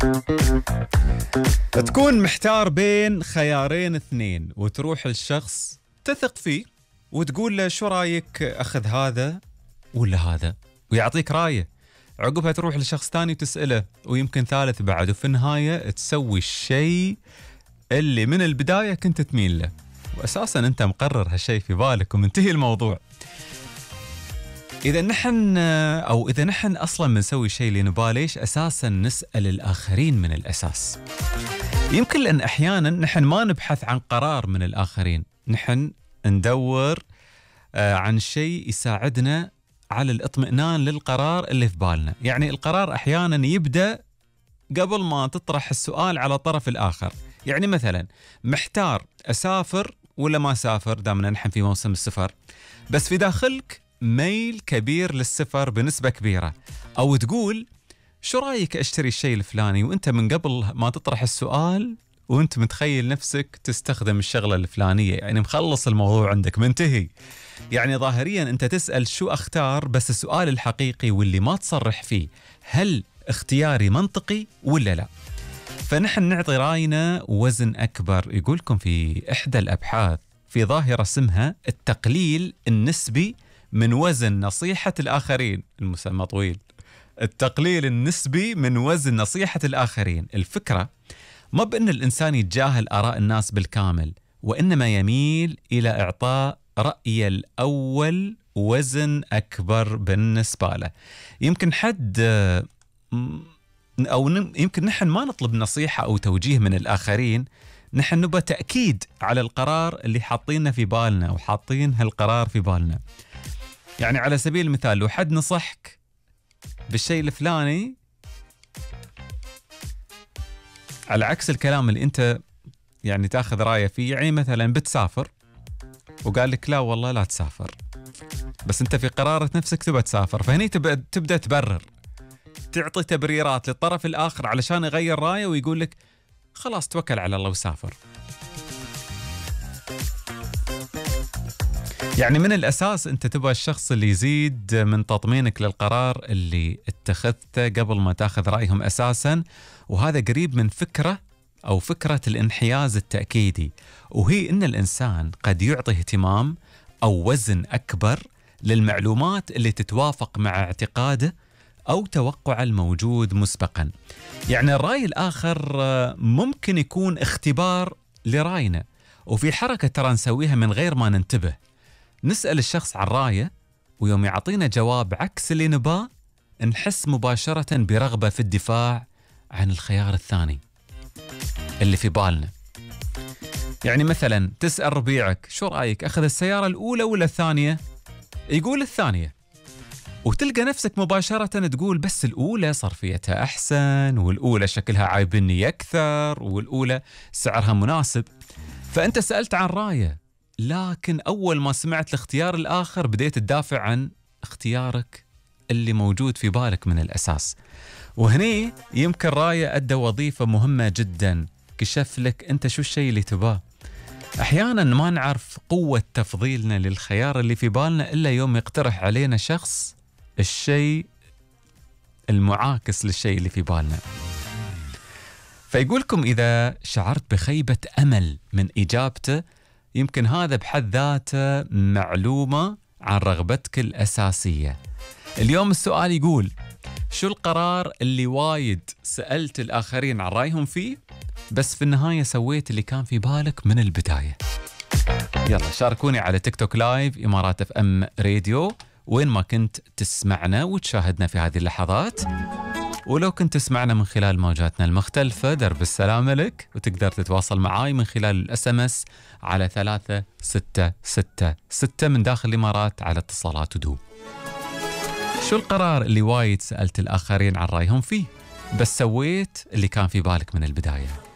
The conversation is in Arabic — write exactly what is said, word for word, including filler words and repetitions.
تكون محتار بين خيارين اثنين وتروح للشخص تثق فيه وتقول له شو رايك اخذ هذا ولا هذا، ويعطيك رايه. عقبها تروح لشخص ثاني وتسأله، ويمكن ثالث بعد، وفي النهاية تسوي الشيء اللي من البداية كنت تميل له، وأساساً أنت مقرر هالشيء في بالك ومنتهي الموضوع. إذا نحن أو إذا نحن أصلاً بنسوي الشيء اللي نبغاه، ليش أساساً نسأل الآخرين من الأساس؟ يمكن لأن أحياناً نحن ما نبحث عن قرار من الآخرين، نحن ندور عن شيء يساعدنا على الاطمئنان للقرار اللي في بالنا. يعني القرار أحياناً يبدأ قبل ما تطرح السؤال على الطرف الآخر. يعني مثلاً محتار أسافر ولا ما أسافر، دامنا نحن في موسم السفر، بس في داخلك ميل كبير للسفر بنسبة كبيرة، أو تقول شو رأيك أشتري الشيء الفلاني، وأنت من قبل ما تطرح السؤال وأنت متخيل نفسك تستخدم الشغلة الفلانية، يعني مخلص الموضوع عندك منتهي. يعني ظاهريا أنت تسأل شو أختار، بس السؤال الحقيقي واللي ما تصرح فيه هل اختياري منطقي ولا لا. فنحن نعطي راينا وزن أكبر. يقولكم في إحدى الأبحاث في ظاهرة اسمها التقليل النسبي من وزن نصيحة الآخرين. المسمى طويل. التقليل النسبي من وزن نصيحة الآخرين. الفكرة ما بأن الإنسان يتجاهل آراء الناس بالكامل، وإنما يميل إلى إعطاء رأي الأول وزن أكبر بالنسبة له. يمكن حد أو يمكن نحن ما نطلب نصيحة أو توجيه من الآخرين، نحن نبغى تأكيد على القرار اللي حاطينه في بالنا وحاطين هالقرار في بالنا. يعني على سبيل المثال لو حد نصحك بالشيء الفلاني على عكس الكلام اللي أنت يعني تاخذ رأيه فيه، يعني مثلا بتسافر وقال لك لا والله لا تسافر، بس أنت في قرارة نفسك تبغى تسافر، فهني تبدأ تبرر، تعطي تبريرات للطرف الآخر علشان يغير رأيه ويقول لك خلاص توكل على الله وسافر. يعني من الأساس أنت تبغى الشخص اللي يزيد من تطمينك للقرار اللي اتخذته قبل ما تاخذ رأيهم أساساً، وهذا قريب من فكرة أو فكرة الانحياز التأكيدي، وهي أن الإنسان قد يعطي اهتمام أو وزن أكبر للمعلومات اللي تتوافق مع اعتقاده أو توقع الموجود مسبقاً. يعني الرأي الآخر ممكن يكون اختبار لرأينا، وفي حركة ترى نسويها من غير ما ننتبه. نسأل الشخص عن رأيه، ويوم يعطينا جواب عكس اللي نباه نحس مباشرة برغبة في الدفاع عن الخيار الثاني اللي في بالنا. يعني مثلا تسأل ربيعك شو رأيك أخذ السيارة الأولى ولا الثانية؟ يقول الثانية، وتلقى نفسك مباشرة تقول بس الأولى صرفيتها أحسن، والأولى شكلها عايبني أكثر، والأولى سعرها مناسب. فأنت سألت عن رأيه، لكن أول ما سمعت الاختيار الآخر بديت تدافع عن اختيارك اللي موجود في بالك من الأساس. وهني يمكن رأيه أدى وظيفة مهمة جدا، كشف لك أنت شو الشيء اللي تباه. أحيانا ما نعرف قوة تفضيلنا للخيار اللي في بالنا إلا يوم يقترح علينا شخص الشيء المعاكس للشيء اللي في بالنا. فيقولكم إذا شعرت بخيبة أمل من إجابته، يمكن هذا بحد ذاته معلومة عن رغبتك الأساسية. اليوم السؤال يقول شو القرار اللي وايد سألت الآخرين عن رأيهم فيه، بس في النهاية سويت اللي كان في بالك من البداية؟ يلا شاركوني على تيك توك لايف إمارات اف ام راديو وين ما كنت تسمعنا وتشاهدنا في هذه اللحظات. ولو كنت تسمعنا من خلال موجاتنا المختلفة درب السلامة لك، وتقدر تتواصل معاي من خلال الاس ام اس على ثلاثة ستة ستة ستة من داخل الإمارات على اتصالات ودو. شو القرار اللي وايد سألت الآخرين عن رأيهم فيه، بس سويت اللي كان في بالك من البداية؟